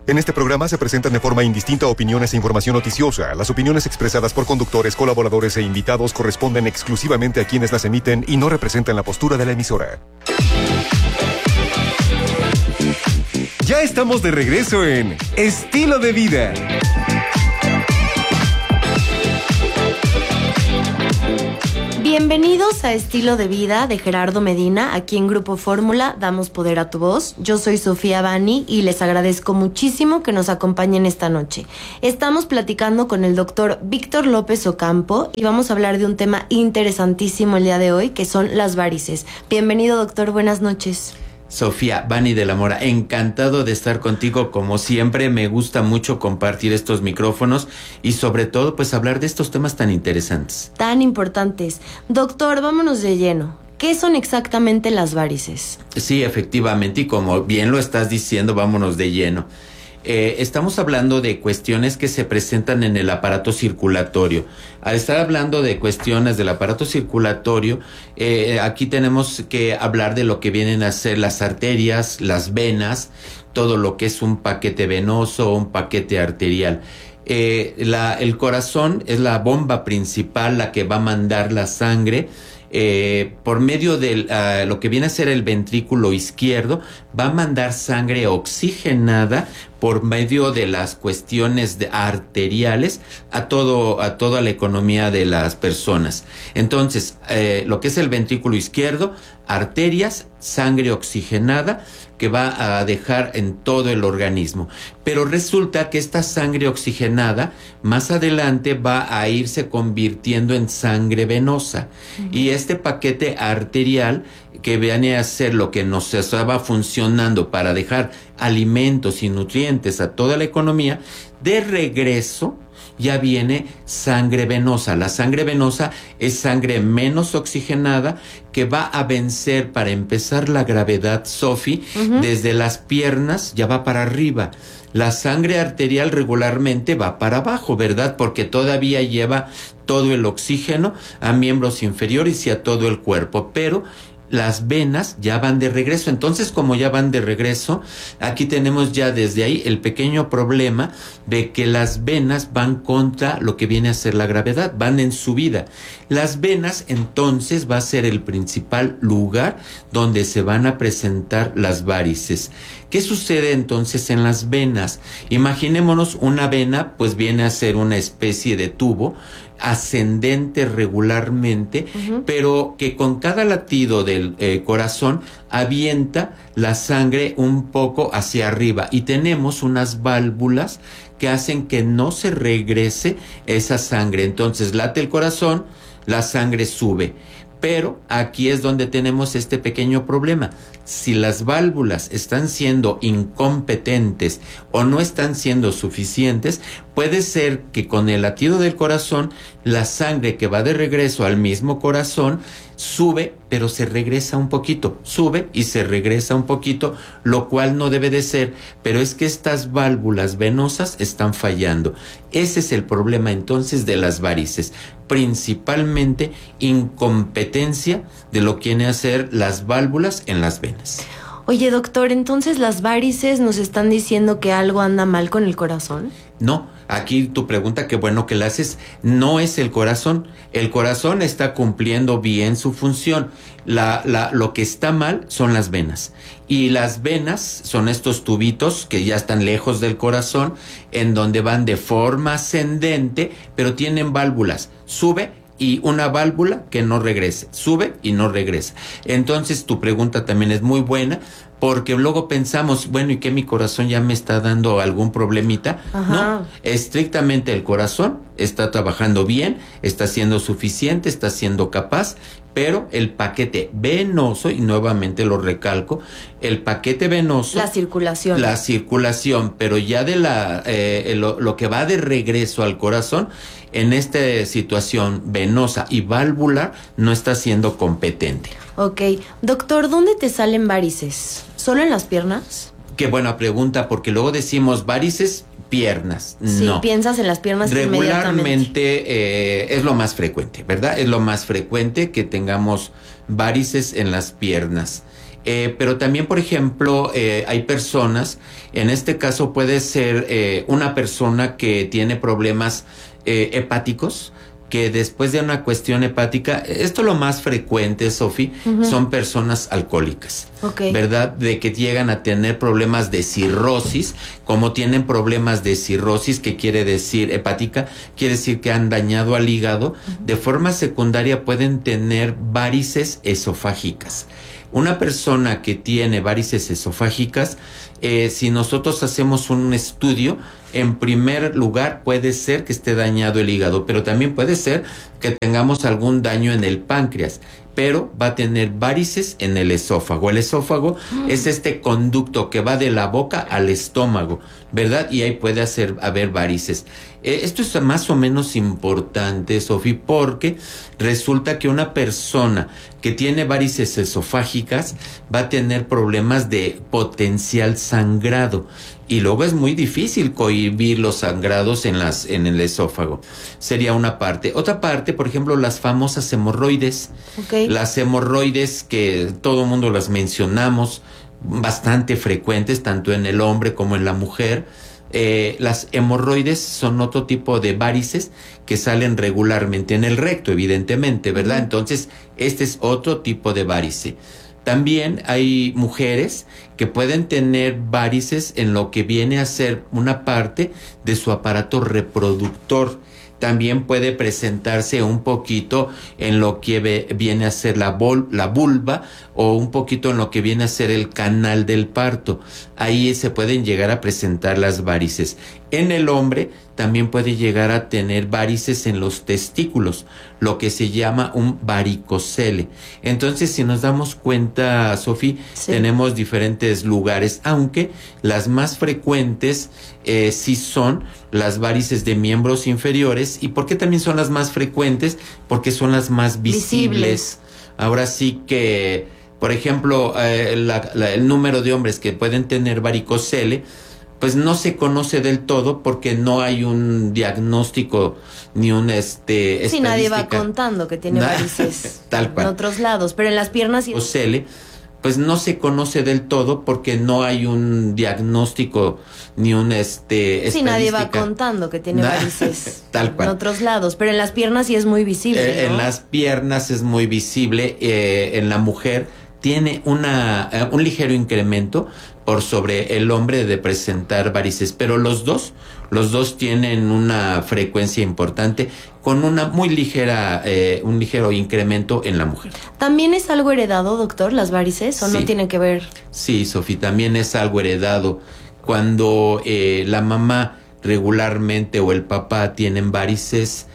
En este programa se presentan de forma indistinta opiniones e información noticiosa. Las opiniones expresadas por conductores, colaboradores e invitados corresponden exclusivamente a quienes las emiten y no representan la postura de la emisora. Ya estamos de regreso en Estilo de Vida. Bienvenidos a Estilo de Vida de Gerardo Medina. Aquí en Grupo Fórmula damos poder a tu voz. Yo soy Sofía Bani y les agradezco muchísimo que nos acompañen esta noche. Estamos platicando con el doctor Víctor López Ocampo y vamos a hablar de un tema interesantísimo el día de hoy, que son las varices. Bienvenido, doctor, buenas noches. Sofía Bani de la Mora, encantado de estar contigo como siempre. Me gusta mucho compartir estos micrófonos y sobre todo pues hablar de estos temas tan interesantes. Tan importantes. Doctor, vámonos de lleno. ¿Qué son exactamente las varices? Sí, efectivamente, y como bien lo estás diciendo, vámonos de lleno. Estamos hablando de cuestiones que se presentan en el aparato circulatorio. Al estar hablando de cuestiones del aparato circulatorio, aquí tenemos que hablar de lo que vienen a ser las arterias, las venas, todo lo que es un paquete venoso, un paquete arterial. El corazón es la bomba principal, la que va a mandar la sangre. Por medio de lo que viene a ser el ventrículo izquierdo, va a mandar sangre oxigenada por medio de las cuestiones arteriales a toda la economía de las personas. Entonces, lo que es el ventrículo izquierdo, arterias, sangre oxigenada que va a dejar en todo el organismo. Pero resulta que esta sangre oxigenada más adelante va a irse convirtiendo en sangre venosa. Y este paquete arterial que viene a ser lo que nos estaba funcionando para dejar alimentos y nutrientes a toda la economía, de regreso ya viene sangre venosa. La sangre venosa es sangre menos oxigenada que va a vencer para empezar la gravedad, Sofi, desde las piernas ya va para arriba. La sangre arterial regularmente va para abajo, ¿verdad? Porque todavía lleva todo el oxígeno a miembros inferiores y a todo el cuerpo, pero las venas ya van de regreso. Entonces, como ya van de regreso, aquí tenemos ya desde ahí el pequeño problema de que las venas van contra lo que viene a ser la gravedad, van en subida. Las venas, entonces, va a ser el principal lugar donde se van a presentar las varices. ¿Qué sucede entonces en las venas? Imaginémonos una vena, pues viene a ser una especie de tubo ascendente regularmente, pero que con cada latido del corazón avienta la sangre un poco hacia arriba y tenemos unas válvulas que hacen que no se regrese esa sangre. Entonces late el corazón, la sangre sube. Pero aquí es donde tenemos este pequeño problema. Si las válvulas están siendo incompetentes o no están siendo suficientes, puede ser que con el latido del corazón, la sangre que va de regreso al mismo corazón sube, pero se regresa un poquito, sube y se regresa un poquito, lo cual no debe de ser, pero es que estas válvulas venosas están fallando. Ese es el problema entonces de las varices, principalmente incompetencia de lo que viene a ser las válvulas en las venas. Oye, doctor, entonces las varices nos están diciendo que algo anda mal con el corazón. No, aquí tu pregunta, qué bueno que la haces, no es el corazón. El corazón está cumpliendo bien su función. Lo que está mal son las venas. Y las venas son estos tubitos que ya están lejos del corazón, en donde van de forma ascendente, pero tienen válvulas. Sube y una válvula que no regrese, sube y no regresa. Entonces tu pregunta también es muy buena, porque luego pensamos, bueno, ¿y qué mi corazón ya me está dando algún problemita? No, estrictamente el corazón está trabajando bien, está siendo suficiente, está siendo capaz, pero el paquete venoso, y nuevamente lo recalco, el paquete venoso... La circulación, pero ya de lo que va de regreso al corazón, en esta situación venosa y valvular, no está siendo competente. Ok. Doctor, ¿dónde te salen varices? ¿Solo en las piernas? Qué buena pregunta, porque luego decimos varices, piernas. Sí, no. Piensas en las piernas regularmente es lo más frecuente, ¿verdad? Es lo más frecuente que tengamos varices en las piernas. Pero también, por ejemplo, hay personas, en este caso puede ser una persona que tiene problemas hepáticos, que después de una cuestión hepática, esto lo más frecuente, Sofi, son personas alcohólicas, ¿verdad? De que llegan a tener problemas de cirrosis. Como tienen problemas de cirrosis, que quiere decir hepática, quiere decir que han dañado al hígado, de forma secundaria pueden tener varices esofágicas. Una persona que tiene varices esofágicas, si nosotros hacemos un estudio, en primer lugar puede ser que esté dañado el hígado, pero también puede ser que tengamos algún daño en el páncreas, pero va a tener varices en el esófago. El esófago es este conducto que va de la boca al estómago, ¿verdad? Y ahí puede haber varices. Esto es más o menos importante, Sofi, porque resulta que una persona que tiene varices esofágicas va a tener problemas de potencial sangrado. Y luego es muy difícil cohibir los sangrados en el esófago. Sería una parte. Otra parte, por ejemplo, las famosas hemorroides. Las hemorroides que todo mundo las mencionamos, bastante frecuentes, tanto en el hombre como en la mujer. Las hemorroides son otro tipo de varices que salen regularmente en el recto, evidentemente, ¿verdad? Entonces, este es otro tipo de varice. También hay mujeres que pueden tener varices en lo que viene a ser una parte de su aparato reproductor. También puede presentarse un poquito en lo que viene a ser la vulva, o un poquito en lo que viene a ser el canal del parto. Ahí se pueden llegar a presentar las varices. En el hombre también puede llegar a tener varices en los testículos, lo que se llama un varicocele. Entonces, si nos damos cuenta, Sofi, tenemos diferentes lugares, aunque las más frecuentes sí son las varices de miembros inferiores. ¿Y por qué también son las más frecuentes? Porque son las más visibles. Ahora sí que, por ejemplo, el número de hombres que pueden tener varicocele, pues no se conoce del todo porque no hay un diagnóstico ni un estadística. Sí, nadie va contando que tiene varices tal cual. En otros lados, pero en las piernas y pues no se conoce del todo porque no hay un diagnóstico ni un estadística. Sí, nadie va contando que tiene varices tal cual. En otros lados, pero en las piernas sí es muy visible, ¿no? En las piernas es muy visible. En la mujer tiene un ligero incremento por sobre el hombre de presentar varices, pero los dos tienen una frecuencia importante, con una muy ligera, un ligero incremento en la mujer. ¿También es algo heredado, doctor, las varices, o no tiene que ver? Sí, Sofi, también es algo heredado. Cuando la mamá regularmente o el papá tienen varices,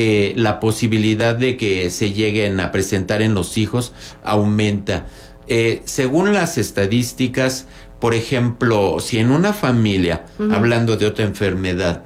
la posibilidad de que se lleguen a presentar en los hijos aumenta. Según las estadísticas, por ejemplo, si en una familia, hablando de otra enfermedad,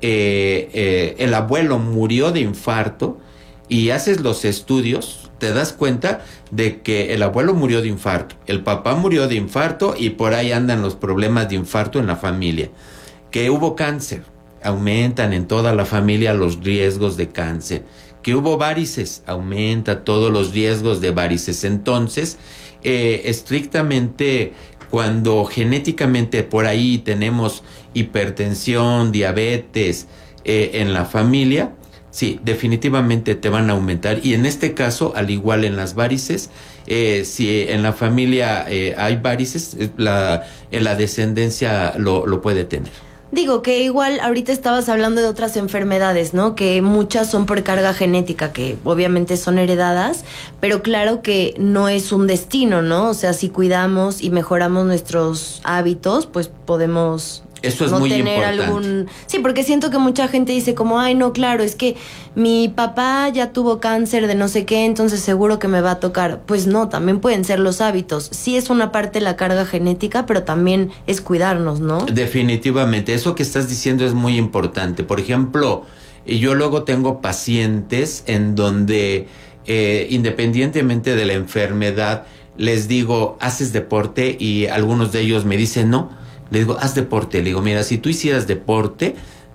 el abuelo murió de infarto y haces los estudios, te das cuenta de que el abuelo murió de infarto, el papá murió de infarto y por ahí andan los problemas de infarto en la familia. Que hubo cáncer, aumentan en toda la familia los riesgos de cáncer. Que hubo varices, aumenta todos los riesgos de varices. Entonces, estrictamente, cuando genéticamente por ahí tenemos hipertensión, diabetes en la familia, sí, definitivamente te van a aumentar. Y en este caso, al igual en las varices, si en la familia hay varices, en la descendencia lo puede tener. Digo que igual ahorita estabas hablando de otras enfermedades, ¿no? Que muchas son por carga genética, que obviamente son heredadas, pero claro que no es un destino, ¿no? O sea, si cuidamos y mejoramos nuestros hábitos, pues podemos... Eso es muy importante. Sí, porque siento que mucha gente dice como, ay, no, claro, es que mi papá ya tuvo cáncer de no sé qué, entonces seguro que me va a tocar. Pues no, también pueden ser los hábitos. Sí es una parte de la carga genética, pero también es cuidarnos, ¿no? Definitivamente, eso que estás diciendo es muy importante. Por ejemplo, yo luego tengo pacientes en donde, independientemente de la enfermedad, les digo, ¿haces deporte? Y algunos de ellos me dicen, no. Le digo, haz deporte. Le digo, mira, si tú hicieras deporte,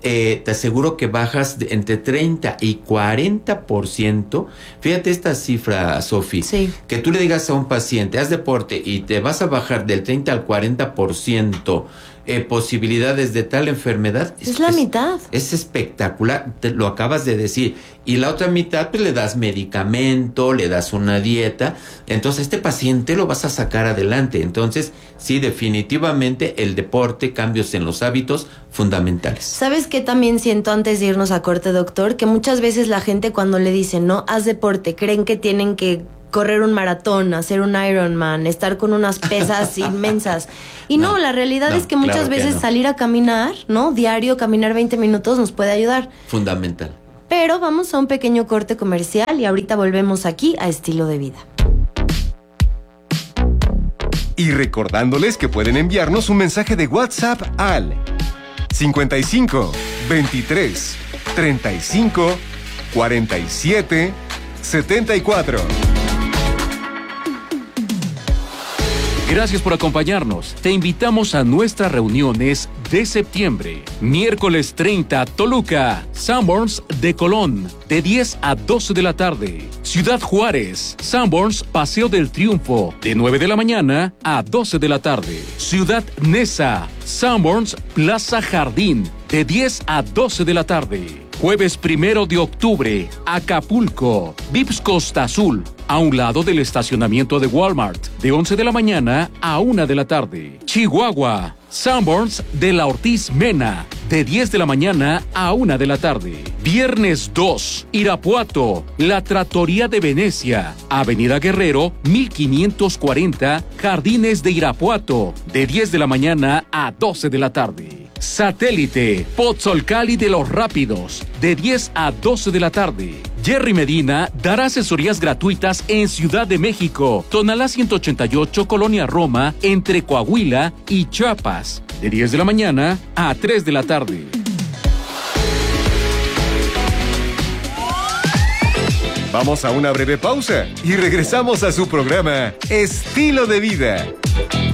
te aseguro que bajas entre 30 y 40%. Fíjate esta cifra, Sofi. Sí. Que tú le digas a un paciente, haz deporte y te vas a bajar del 30 al 40% posibilidades de tal enfermedad. Es la mitad. Es espectacular, te lo acabas de decir. Y la otra mitad, pues le das medicamento, le das una dieta. Entonces, este paciente lo vas a sacar adelante. Entonces, sí, definitivamente el deporte, cambios en los hábitos fundamentales. ¿Sabes qué también siento antes de irnos a corte, doctor? Que muchas veces la gente cuando le dicen, no, haz deporte, creen que tienen que correr un maratón, hacer un Ironman, estar con unas pesas inmensas. Y no, la realidad es que muchas veces salir a caminar, ¿no? Diario, caminar 20 minutos nos puede ayudar. Fundamental. Pero vamos a un pequeño corte comercial y ahorita volvemos aquí a Estilo de Vida. Y recordándoles que pueden enviarnos un mensaje de WhatsApp al 55 23 35 47 74. Gracias por acompañarnos. Te invitamos a nuestras reuniones de septiembre. Miércoles 30, Toluca, Sanborns de Colón, de 10 a 12 de la tarde. Ciudad Juárez, Sanborns Paseo del Triunfo, de 9 de la mañana a 12 de la tarde. Ciudad Neza, Sanborns Plaza Jardín, de 10 a 12 de la tarde. Jueves 1 de octubre, Acapulco, Vips Costa Azul, a un lado del estacionamiento de Walmart, de 11 de la mañana a 1 de la tarde. Chihuahua, Sanborns de la Ortiz Mena, de 10 de la mañana a 1 de la tarde. Viernes 2, Irapuato, La Trattoria de Venecia, Avenida Guerrero, 1540, Jardines de Irapuato, de 10 de la mañana a 12 de la tarde. Satélite, Pozzolcali de los Rápidos, de 10 a 12 de la tarde. Jerry Medina dará asesorías gratuitas en Ciudad de México, Tonalá 188, Colonia Roma, entre Coahuila y Chiapas, de 10 de la mañana a 3 de la tarde. Vamos a una breve pausa y regresamos a su programa Estilo de Vida.